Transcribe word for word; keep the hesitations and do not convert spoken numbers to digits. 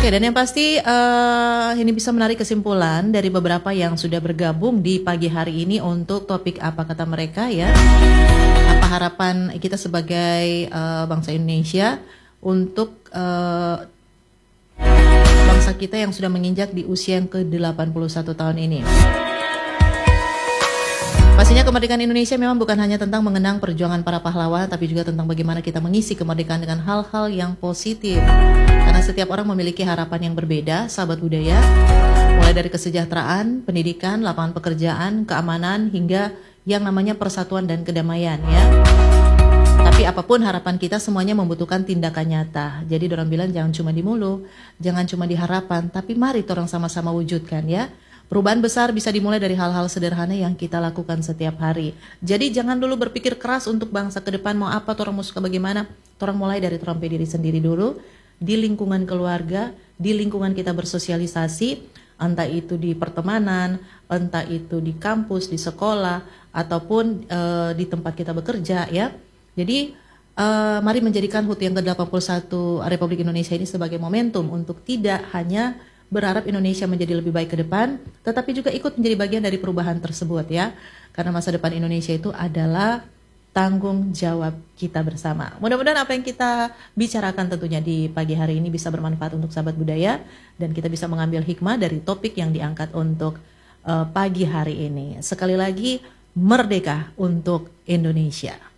Oke, dan yang pasti uh, ini bisa menarik kesimpulan dari beberapa yang sudah bergabung di pagi hari ini untuk topik apa kata mereka ya. Apa harapan kita sebagai uh, bangsa Indonesia untuk uh, bangsa kita yang sudah menginjak di usia yang ke delapan puluh satu tahun ini. Pastinya kemerdekaan Indonesia memang bukan hanya tentang mengenang perjuangan para pahlawan, tapi juga tentang bagaimana kita mengisi kemerdekaan dengan hal-hal yang positif. Karena setiap orang memiliki harapan yang berbeda, sahabat budaya, mulai dari kesejahteraan, pendidikan, lapangan pekerjaan, keamanan, hingga yang namanya persatuan dan kedamaian ya. Tapi apapun harapan kita semuanya membutuhkan tindakan nyata. Jadi orang bilang jangan cuma di mulut, jangan cuma di harapan, tapi mari orang sama-sama wujudkan ya. Perubahan besar bisa dimulai dari hal-hal sederhana yang kita lakukan setiap hari. Jadi jangan dulu berpikir keras untuk bangsa ke depan mau apa, orang mau suka bagaimana. Orang mulai dari terampai diri sendiri dulu, di lingkungan keluarga, di lingkungan kita bersosialisasi, entah itu di pertemanan, entah itu di kampus, di sekolah, ataupun e, di tempat kita bekerja ya. Jadi e, mari menjadikan H U T yang ke delapan puluh satu Republik Indonesia ini sebagai momentum untuk tidak hanya berharap Indonesia menjadi lebih baik ke depan, tetapi juga ikut menjadi bagian dari perubahan tersebut ya. Karena masa depan Indonesia itu adalah tanggung jawab kita bersama. Mudah-mudahan apa yang kita bicarakan tentunya di pagi hari ini bisa bermanfaat untuk sahabat budaya, dan kita bisa mengambil hikmah dari topik yang diangkat untuk uh, pagi hari ini. Sekali lagi, merdeka untuk Indonesia.